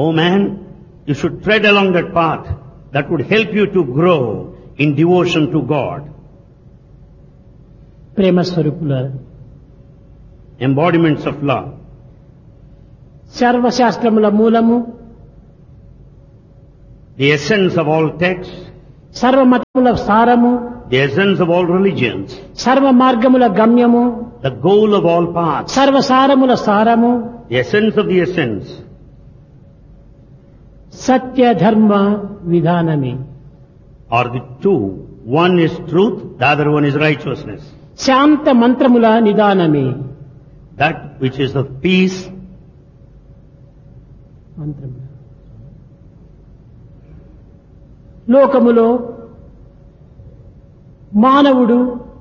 O man, you should tread along that path that would help you to grow in devotion to God. ప్రేమ స్వరూపులారా, Embodiments of love. సర్వశాస్త్రముల మూలము, The essence of all texts, సర్వమతముల సారము, the essence of all religions, సర్వ మార్గముల గమ్యము, the goal of all paths, సర్వసారముల సారము, the essence of the essence, సత్య ధర్మ విధానమే. are the two. One is truth, the other one is righteousness. Shanta మంత్రముల నిదానమే. That which is of peace, మంత్రముల లోకములో మానవుడు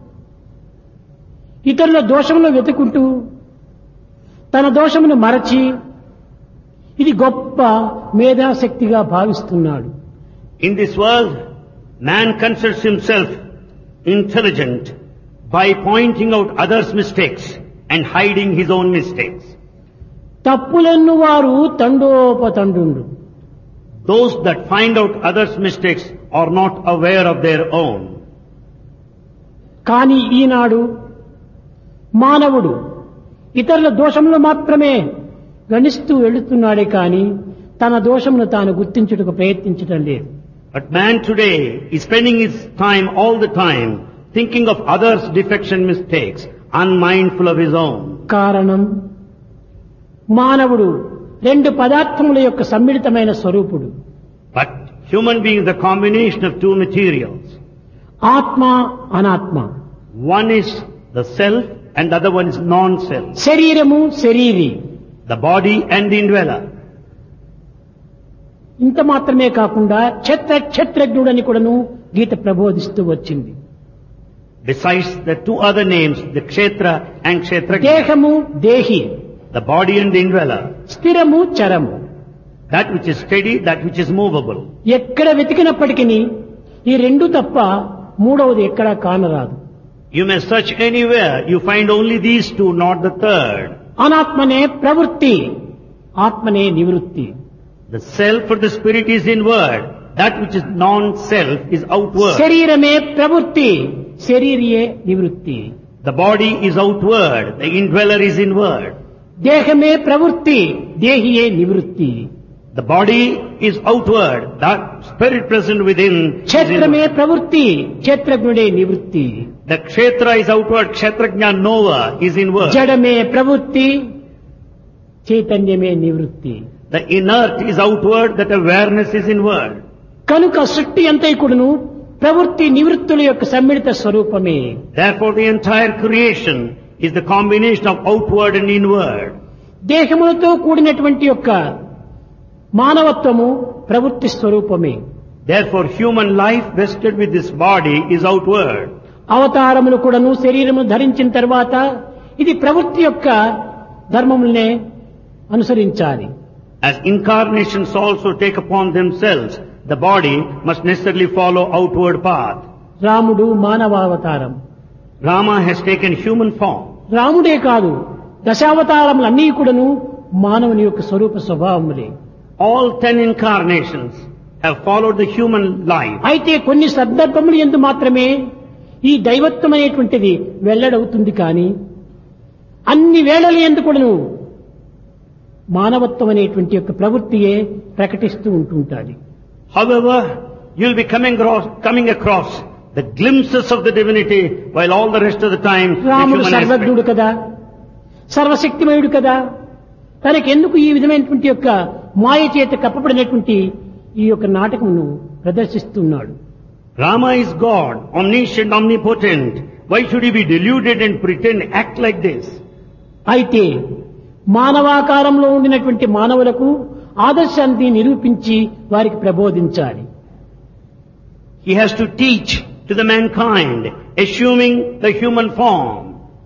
ఇతరుల దోషములను వెతుకుంటూ తన దోషమును మరచి ఇది గొప్ప మేధాశక్తిగా భావిస్తున్నాడు. in this world, man considers himself intelligent by pointing out others' mistakes and hiding his own mistakes. తప్పులెన్ను వారు తండోపతండు. Those that find out others' mistakes are not aware of their own. కానీ ఈనాడు మానవుడు ఇతరుల దోషములు మాత్రమే గణిస్తూ వెళుతున్నాడే కానీ తన దోషమును తాను గుర్తించుటకు ప్రయత్నించటం లేదు. But man today is spending his time all the time thinking of others' defects and mistakes, unmindful of his own. కారణం, మానవుడు రెండు పదార్థముల యొక్క సమ్మిళితమైన స్వరూపుడు. But human being is a combination of two materials. ఆత్మ, అనాత్మ. One is the self and the other one is non-self. శరీరము, శరీరి. The body and the indweller. ఇంత మాత్రమే కాకుండా క్షత్రజ్ఞుడని కూడాను గీత ప్రబోధిస్తూ వచ్చింది. Besides the two other names, the kshetra and kshetrajna. దేహము, దేహి. The body and the indweller. స్థిరము, చరము. That which is steady, that which is movable. ఎక్కడ వెతికినప్పటికీ ఈ రెండు తప్ప మూడవది ఎక్కడా కానరాదు. You may search anywhere, you find only these two, not the third. అనాత్మనే ప్రవృత్తి, ఆత్మనే నివృత్తి. The self or the spirit is inward. That which is non-self is outward. శరీరమే ప్రవృత్తి, శరీరియే నివృత్తి. The body is outward, the indweller is inward. దేహమే ప్రవృత్తి, దేహియే నివృత్తి. The body is outward, that spirit present within is క్షేత్రమే inward. ప్రవృత్తి, క్షేత్రజ్ఞుడే నివృత్తి. The kshetra is outward, kshetrajna knower is inward. జడమే ప్రవృత్తి, చైతన్యమే నివృత్తి. The inert is outward, that awareness is inward. కనుక సృష్టి అంతైకుడును ప్రవృత్తి నివృత్తుల యొక్క సమ్మిళిత స్వరూపమే. Therefore the entire creation is the combination of outward and inward. దేహములతో కూడినటువంటి యొక్క మానవత్వము ప్రవృత్తి స్వరూపమే. Therefore human life vested with this body is outward. అవతారములు కూడాను శరీరము ధరించిన తర్వాత ఇది ప్రవృత్తి యొక్క ధర్మములనే అనుసరించాలి. As incarnations also take upon themselves, the body must necessarily follow outward path. రాముడు మానవావతారం. Rama has taken human form. రాముడే కాదు, దశావతారములన్నీ కూడాను మానవుని యొక్క స్వరూప స్వభావములే. All 10 incarnations have followed the human life. అయితే కొన్ని సందర్భములు యందు మాత్రమే ఈ దైవత్వం అనేటువంటిది వెల్లడవుతుంది. కానీ అన్ని వేళల యందు కూడాను మానవత్వం అనేటువంటి యొక్క ప్రవృత్తియే ప్రకటిస్తూ ఉంటుంటాది. However, you'll be coming across the glimpses of the divinity while all the rest of the time the రాముడు human సర్వజ్ఞుడు aspect. కదా, సర్వశక్తిమయుడు కదా, తనకెందుకు ఈ విధమైనటువంటి యొక్క మాయ చేత కప్పబడినటువంటి ఈ యొక్క నాటకమును ప్రదర్శిస్తున్నాడు. Rama is God, omniscient, omnipotent. Why should he be deluded and pretend, act like this? అయితే మానవాకారంలో ఉండినటువంటి మానవులకు ఆదర్శాన్ని నిరూపించి వారికి ప్రబోధించాలి. He has to teach to the mankind, assuming the human form.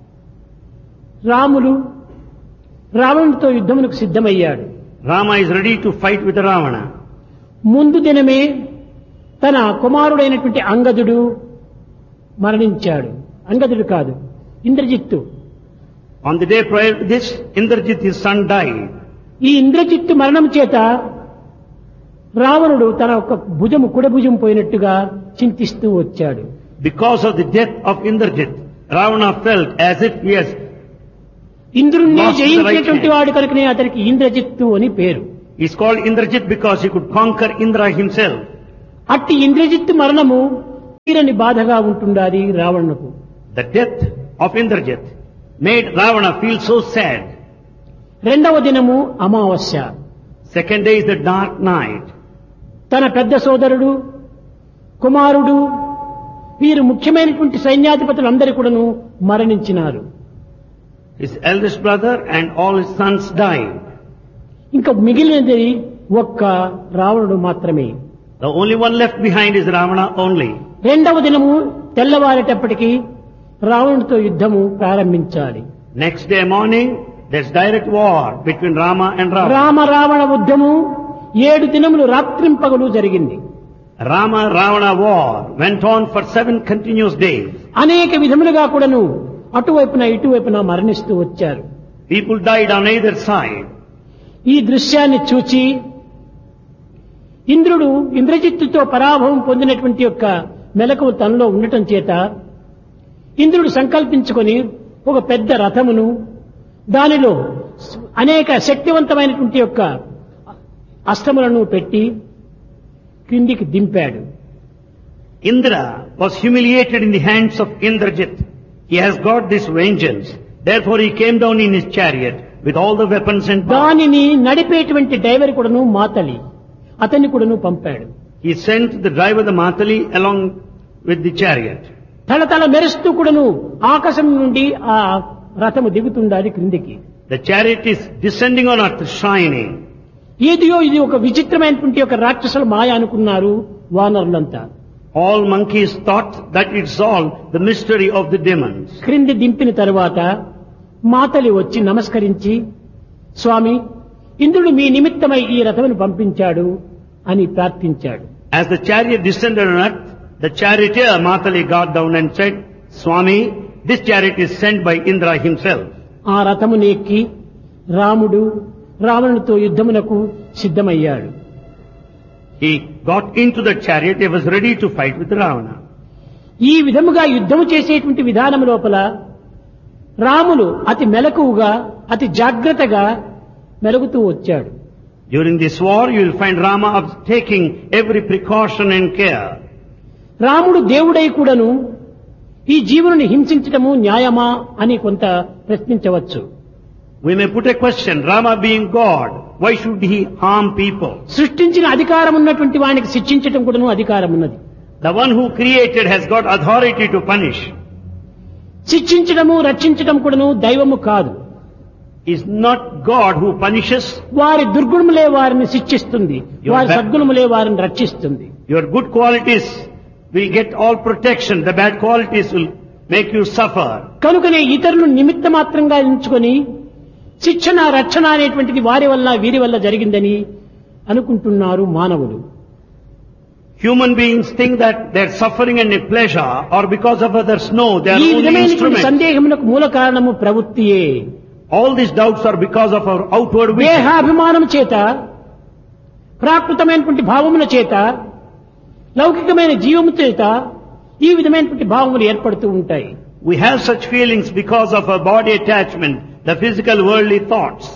రాముడు రావణుడితో యుద్ధమునకు సిద్ధమయ్యాడు. Rama is ready to fight with Ravana. ముందు దినమే తన కుమారుడైనటువంటి అంగదుడు మరణించాడు. అంగదుడు కాదు, Indrajit. On the day prior to this, Indrajit, his son, died. ఈ ఇంద్రజిత్తు మరణం చేత రావణుడు తన ఒక భుజము కుడి భుజం పోయినట్టుగా చింతిస్తూ వచ్చాడు. Because of the death of Indrajit, Ravana felt as if he has ఇంద్రుణ్ణి lost the right జయించినటువంటి hand. వాడు కనుకనే అతనికి ఇంద్రజిత్తు అని పేరు. He's called Indrajit because he could conquer Indra himself. అట్టి ఇంద్రజిత్తు మరణము తీరని బాధగా ఉంటుండాది రావణుకు. The death of Indrajit made Ravana feel so sad. రెండవ దినము అమావాస్య. Second day is the dark night. తన పెద్ద సోదరుడు, కుమారుడు, వీరు ముఖ్యమైనటువంటి సైన్యాధిపతులందరూ కూడాను మరణించినారు. His eldest brother and all his sons died. ఇంకా మిగిలినది ఒక్క రావణుడు మాత్రమే. The only one left behind is Ravana only. రెండవ దినము తెల్లవారేటప్పటికి రావణుడితో యుద్ధము ప్రారంభించాలి. Next day morning, there's direct war between Rama and Ravana. Rama Ravana యుద్ధము 7 దినములు రాత్రింపగలు జరిగింది. Rama-Ravana war went on for 7 continuous days. అనేక విధములుగా కూడాను అటువైపున ఇటువైపున మరణిస్తూ వచ్చారు. People died on either side. ఈ దృశ్యాన్ని చూచి ఇంద్రుడు ఇంద్రజిత్తుతో పరాభవం పొందినటువంటి యొక్క మెలకువ తనలో ఉండటం చేత ఇంద్రుడు సంకల్పించుకొని ఒక పెద్ద రథమును దానిలో అనేక శక్తివంతమైనటువంటి యొక్క అస్త్రములను పెట్టి క్రిందికి దింపాడు. Indra was humiliated in the hands of Indrajit. He has got this vengeance. Therefore he came down in his chariot with all the weapons and power. దానిని నడిపేటువంటి డ్రైవర్ కూడాను మాతలి అతన్ని కూడాను పంపాడు. He sent the driver, the Matali, along with the chariot. తలతల మెరుస్తూ కూడాను ఆకాశం నుండి ఆ రథము దిగుతుండాలి క్రిందికి. The chariot is descending on earth, shining. ఇది ఒక విచిత్రమైనటువంటి ఒక రాక్షసుల మాయ అనుకున్నారు వానరులంతా. All monkeys thought that it's all the mystery of the demons. క్రింది దింపిన తరువాత మాతలి వచ్చి నమస్కరించి, స్వామి, ఇంద్రుడు మీ నిమిత్తమై ఈ రథమును పంపించాడు అని ప్రార్థించాడు. As the chariot descended on earth, the charioteer Matali got down and said, Swami, this chariot is sent by Indra himself. ఆ రథమును ఎక్కి రాముడు రావణుడితో యుద్ధమునకు సిద్ధమయ్యాడు. He got into the chariot, he was ready to fight with Ravana. ఈ విధముగా యుద్ధము చేసేటువంటి విధానం లోపల రాముడు అతి మెలకువగా అతి జాగ్రత్తగా మెలుగుతూ వచ్చాడు. During this war, you will find Rama taking every precaution and care. రాముడు దేవుడై కూడాను ఈ జీవుని హింసించటము న్యాయమా అని కొంత ప్రశ్నించవచ్చు. We may put a question, Rama being God, why should he harm people? సృష్టించిన అధికారం ఉన్నటువంటి వానికి శిక్షించటం కూడాను అధికారం ఉన్నది. The one who created has got authority to punish. శిక్షించడము రక్షించటం కూడాను దైవము కాదు. Is not God who punishes. వారి దుర్గుణములే వారిని శిక్షిస్తుంది, వారి సద్గుణములే వారిని రక్షిస్తుంది. Your good qualities will get all protection, the bad qualities will make you suffer. కనుకనే ఇతరులు నిమిత్త మాత్రంగా ఎంచుకొని శిక్షణ రక్షణ అనేటువంటిది వారి వల్ల వీరి వల్ల జరిగిందని అనుకుంటున్నారు మానవులు. Human beings think that their suffering and pleasure are because of others. No, they are ఈ only విధమైనటువంటి instruments. సందేహములకు మూల కారణము ప్రవృత్తియే. All these doubts are because of our outward vision. దేహాభిమానం చేత, ప్రాకృతమైనటువంటి భావముల చేత, లౌకికమైన జీవము చేత ఈ విధమైనటువంటి భావములు ఏర్పడుతూ ఉంటాయి. We have such feelings because of our body attachment, the physical worldly thoughts.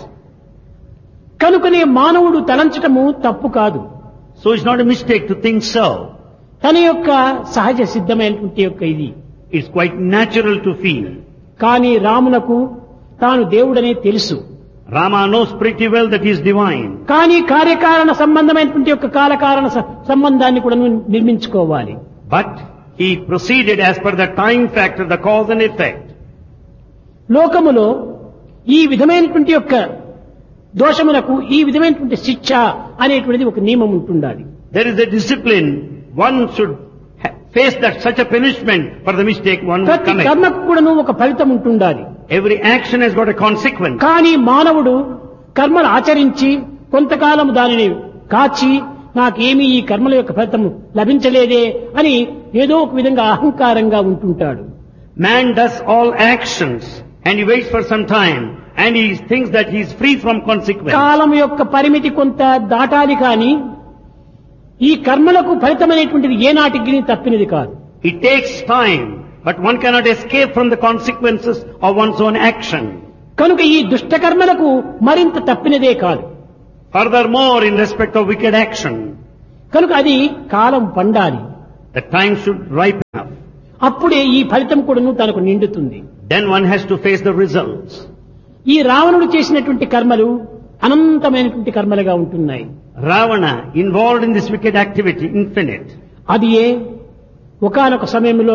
కనుకనే మానవుడు తలంచటము తప్పు కాదు. So it's not a mistake to think so. తన యొక్క సహజ సిద్ధమైనటువంటి యొక్క ఇది. It's quite natural to feel. కానీ రామునకు తాను దేవుడనే తెలుసు. Rama knows pretty well that he is divine. కానీ కార్యకారణ సంబంధమైనటువంటి యొక్క కాలకారణ సంబంధాన్ని కూడా నిర్మించుకోవాలి. But he proceeded as per the time factor, the cause and effect. లోకములో ఈ విధమైనటువంటి యొక్క దోషములకు ఈ విధమైనటువంటి శిక్ష అనేటువంటిది ఒక నియమం ఉంటుండాలి. There is a discipline. One should face that such a punishment for the mistake one would ప్రతి commit. కర్మకు కూడాను ఒక ఫలితం ఉంటుండాలి. Every action has got a consequence. కానీ మానవుడు కర్మలు ఆచరించి కొంతకాలం దానిని కాచి నాకేమీ ఈ కర్మల యొక్క ఫలితం లభించలేదే అని ఏదో ఒక విధంగా అహంకారంగా ఉంటుంటాడు. Man does all actions and he waits for some time and he thinks that he is free from consequence. కాలం యొక్క పరిమితి కొంత దాటాలి కానీ ఈ కర్మలకు ఫలితమైనటువంటిది ఏనాటికి తప్పినది కాదు. It takes time, but one cannot escape from the consequences of one's own action. కనుక ఈ దుష్ట కర్మలకు మరింత తప్పినదే కాదు. Furthermore, in respect of wicked action, కనుక అది కాలం పండాలి. the time should ripen up. అప్పుడే ఈ ఫలితం కూడాను తనకు నిండుతుంది. Then one has to face the results. ఈ రావణుడు చేసినటువంటి కర్మలు అనంతమైనటువంటి కర్మలుగా ఉంటున్నాయి. Ravana, involved in this wicked activity, infinite. అది ఒకానొక సమయంలో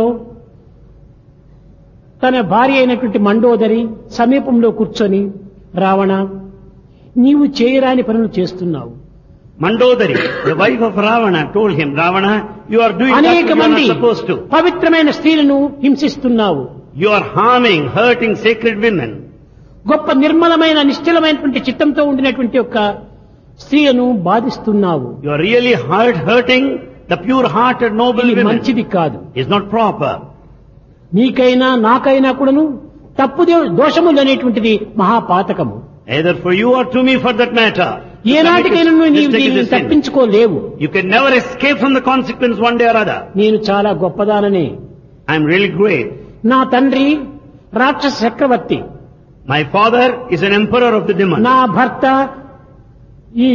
తన భార్య అయినటువంటి మండోదరి సమీపంలో కూర్చొని, రావణ, నీవు చేయరాని పనులు చేస్తున్నావు. Mandodari, the wife of Ravana, told him, Ravana, you are doing what అనేక you are మంది not supposed to. పవిత్రమైన స్త్రీలను హింసిస్తున్నావు. You are harming, hurting sacred women. గొప్ప నిర్మలమైన నిశ్చలమైనటువంటి చిత్తంతో ఉండినటువంటి యొక్క స్త్రీలను బాధిస్తున్నావు. You are really hurting the pure-hearted noble ఇది women. మంచిది కాదు. It's not proper. నీకైనా నాకైనా కూడాను తప్పు దోషములు అనేటువంటిది మహాపాతకము. Either for you or to me for that matter. ఏనాటికైనా నీవు Mistake is దీనిని a sin. తప్పించుకోలేవు. You can never escape from the consequence one day or other. నేను చాలా గొప్పదానని. I am really great. నా తండ్రి రాక్షస చక్రవర్తి, My father is an emperor of the demons. నా భర్త ఈ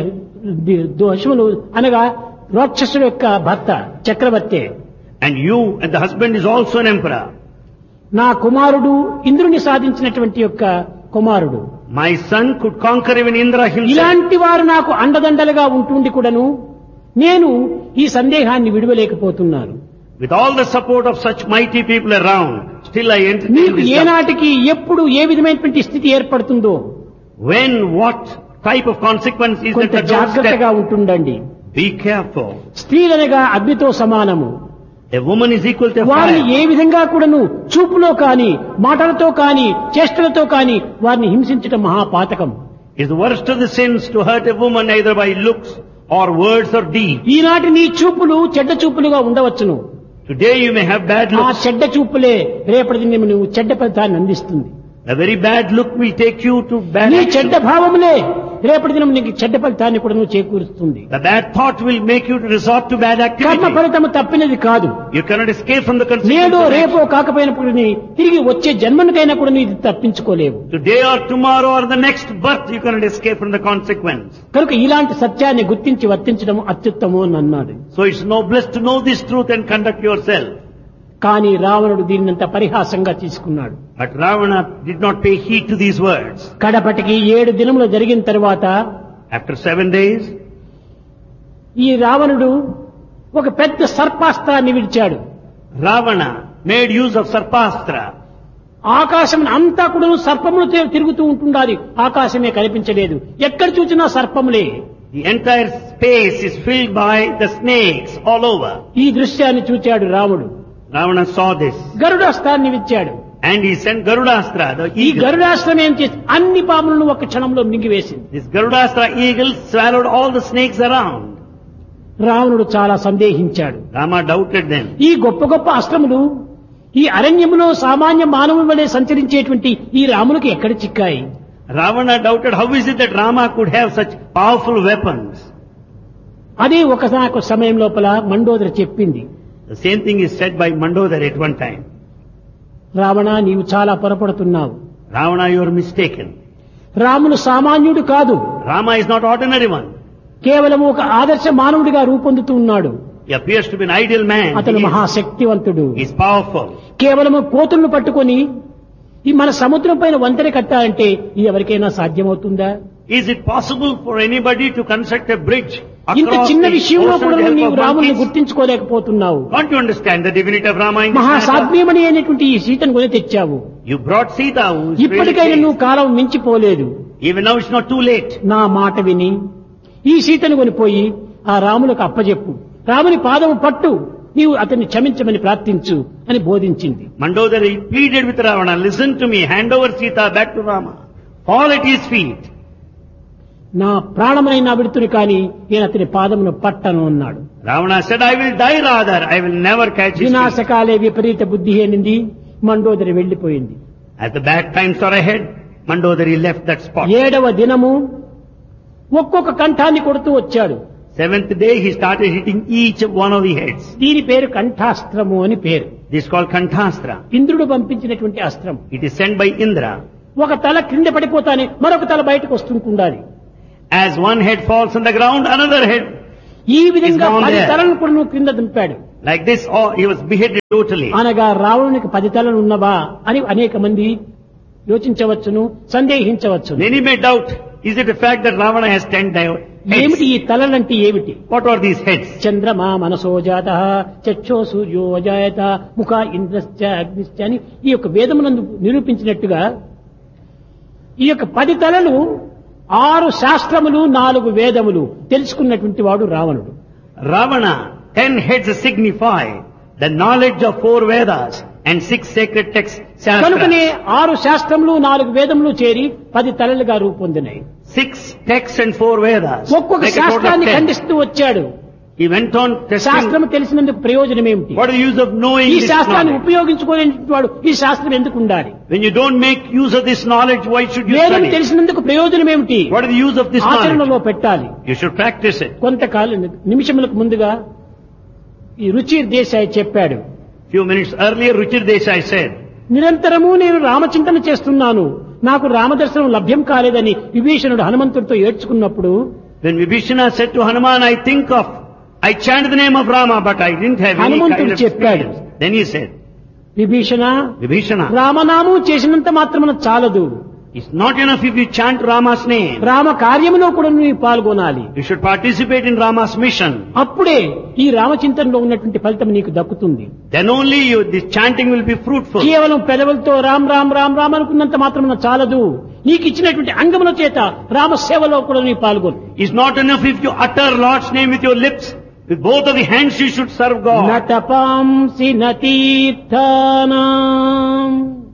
దోషములు అనగా రాక్షసుల యొక్క భర్త చక్రవర్తి, And you and the husband is also an emperor. నా కుమారుడు ఇంద్రుని సాధించినటువంటి యొక్క కుమారుడు. My son could conquer even Indra himself. ఇలాంటి వారు నాకు అండదండలుగా ఉంటుండి కూడాను నేను ఈ సందేహాన్ని విడువలేకపోతున్నాను. With all the support of such mighty people around, still I entertain నీకు this doubt. ఏనాటికి ఎప్పుడు ఏ విధమైనటువంటి స్థితి ఏర్పడుతుందో When, what type of consequence is కొంత that జాగ్రత్తగా ఉంటుండండి. Be careful. స్త్రీలనగా అగ్నితో సమానము. A woman is equal to a వారిని fire. ఏ విధంగా కూడాను చూపులో కాని మాటలతో కాని చేష్టలతో కాని వారిని హింసించటం మహాపాతకం. It's the worst of the sins to hurt a woman either by looks or words or deeds. ఈనాటి నీ చూపులు చెడ్డ చూపులుగా ఉండవచ్చును. Today you may have bad ఆ looks. చెడ్డ చూపులే రేపటి నువ్వు చెడ్డ ఫలితాన్ని అందిస్తుంది. A very bad look will take you to bad నీ action. చెడ్డ భావములే రేపటి దినం నీకు చెడ్డ ఫలితాన్ని కూడా నువ్వు చేకూరుస్తుంది. The bad thought will make you to resort to bad కర్మ activity. ఫలితము తప్పినది కాదు. You cannot escape from the నేడో consequences. రేపో కాకపోయినప్పుడు తిరిగి వచ్చే జన్మనికైనా కూడా నీకు తప్పించుకోలేవు. Today or tomorrow or the next birth you cannot escape from the consequence. కనుక ఇలాంటి సత్యాన్ని గుర్తించి వర్తించడం అత్యుత్తమం అని అన్నాడు. So it's noblest to know this truth and conduct yourself. కానీ రావణుడు దీన్నంత పరిహాసంగా తీసుకున్నాడు. But Ravana did not pay heed to these words. కడపటికి 7 దినములు జరిగిన తర్వాత After 7 days, ఈ రావణుడు ఒక పెద్ద సర్పాస్త్రాన్ని విడిచాడు. Ravana made use of Sarpastra. ఆకాశం అంతా కూడా సర్పములు తిరుగుతూ ఉంటుండాలి. ఆకాశమే కనిపించలేదు. ఎక్కడ చూసినా సర్పములే. The entire space is filled by the snakes all over. ఈ దృశ్యాన్ని చూచాడు రాముడు. Ravana saw this. గరుడాస్త్రాన్ని విచ్చాడు. And he sent Garudastra, the ఈ eagle. గరుడాస్త్రం ఏం చేసి అన్ని పాములను ఒక క్షణంలో మింగివేసింది. This Garudastra eagle swallowed all the snakes around. రావణుడు చాలా సందేహించాడు. Rama doubted them. ఈ గొప్ప గొప్ప అస్త్రములు ఈ అరణ్యములో సామాన్య మానవుల వలె సంచరించేటువంటి ఈ రామునికి ఎక్కడ చిక్కాయి? Ravana doubted how is it that Rama could have such powerful weapons. అదే ఒకసారి సమయం లోపల మండోదరి చెప్పింది. The same thing is said by Mandodari at one time. Ravana, నీవు చాలా పొరపడుతున్నావు. Ravana, you are mistaken. రాముడు సామాన్యుడు కాదు. Rama is not ordinary one. కేవలం ఒక ఆదర్శ మానవుడిగా రూపొందుతూ ఉన్నాడు. He appears to be an ideal man. అతను మహాశక్తివంతుడు. He is powerful. కేవలము కోతులను పట్టుకొని ఈ మన సముద్రం పైన వంతెన కట్టాలంటే ఇది ఎవరికైనా సాధ్యమవుతుందా? Is it possible for anybody to construct a bridge ఇంత across చిన్న the విషయంలో ocean కూడా with the help నీవు of రాముని monkeys? గుర్తించుకోలేకపోతున్నావు. Can't you understand the divinity of Rama in this matter? మహాసాధ్యమని అయినటువంటి ఈ సీతను కొని తెచ్చావు. You brought Sita, who is ఇప్పటికైనా really నువ్వు కాలం మించిపోలేదు. even now it's not too late. నా మాట విని ఈ సీతను కొనిపోయి ఆ రాములకు అప్పజెప్పు. రాముని పాదము పట్టు, నీవు అతన్ని క్షమించమని ప్రార్థించు అని బోధించింది. Mandodari pleaded with Ravana, listen to me, hand over Sita back to Rama. Fall at his feet. నా ప్రాణమునైనా విడుతుని కానీ నేను అతని పాదమును పట్టను అన్నాడు. Ravana said, I will die rather, I will never catch his feet. వినాశకాలే విపరీత బుద్ధి అనింది. మండోదరి వెళ్లిపోయింది. As the bad times are ahead, Mandodari left that spot. 7వ దినము ఒక్కొక్క కంఠాన్ని కొడుతూ వచ్చాడు. Seventh day he started hitting each one of the heads. దీని పేరు కంఠాస్త్రము అని పేరు. This is called Kanthastra. ఇంద్రుడు పంపించినటువంటి అస్త్రం. It is sent by Indra. ఒక తల క్రింద పడిపోతానే మరొక తల బయటకు వస్తుండాలి. As one head falls on the ground, another head. ఈ విధంగా Is down 10 there. తలను కూడా నువ్వు క్రింద దింపాడు. Like this, oh, he was beheaded totally. అనగా రావణునికి 10 తలలు ఉన్నవా అని అనేక మంది యోచించవచ్చును, సందేహించవచ్చును. Many may doubt, is it a fact that Ravana has 10 ఏమిటి heads? ఈ తలలంటే ఏమిటి? What are these heads? చంద్రమా మనసో జాత చక్షో సూర్యో జాయత ముఖ ఇంద్రశ్చ అగ్నిశ్చ అని ఈ యొక్క వేదమునందు నిరూపించినట్టుగా ఈ యొక్క 10 తలలు 6 శాస్త్రములు 4 వేదములు తెలుసుకున్నటువంటి వాడు రావణుడు. Ravana, 10 heads signify the knowledge of 4 Vedas and 6 sacred texts. కనుకనే Shastras. 6 శాస్త్రములు 4 వేదములు చేరి 10 తలలుగా రూపొందినాయి. 6 texts and 4 Vedas. ఒక్కొక్క Make a total of శాస్త్రాన్ని 10. ఖండిస్తూ వచ్చాడు. He went on testing. శాస్త్రం తెలిసినందుకు ప్రయోజనం ఏమిటి? What is the use of knowing ఈ this శాస్త్రాన్ని knowledge? ఉపయోగించుకోలేని వాడు ఈ శాస్త్రం ఎందుకు ఉండాలి? When you don't make use of this knowledge, why should you వేదం study? తెలిసినందుకు ప్రయోజనం ఏమిటి? What is the use of this knowledge? ఆచరణలో పెట్టాలి. You should practice it. కొంతకాలం నిమిషములకు ముందుగా ఈ రుచిర్ దేశాయ్ చెప్పాడు, Few minutes earlier, Ruchir Desai said, నిరంతరము నేను రామచింతన చేస్తున్నాను, నాకు రామదర్శనం లభ్యం కాలేదని విభీషణుడు హనుమంతుడితో ఏడ్చుకున్నప్పుడు when Vibhishana said to Hanuman, I chanted the name of Rama, but I didn't have any kind హనుమంతుడు of చెప్పాడు, experience. Then he said, Vibhishana Vibhishana, రామనామం చేసినంత మాత్రమున చాలదు, it's not enough if you chant Rama's name. Rama కార్యములో కూడా నువ్వు పాల్గొనాలి. You should participate in Rama's mission. అప్పుడే ఈ రామచింతనలో ఉన్నటువంటి ఫలితం నీకు దక్కుతుంది. Then only this chanting will be fruitful. కేవలం పెదవులతో రామ్ రామ్ రామ్ రామ్ అనుకున్నంత మాత్రమున చాలదు, నీకు ఇచ్చినటువంటి అంగముల చేత రామ సేవలో కూడా నీ పాల్గొను. It's not enough if you utter Lord's name with your lips. With both of the hands you should serve God. నటపాంసి నతీర్థానాం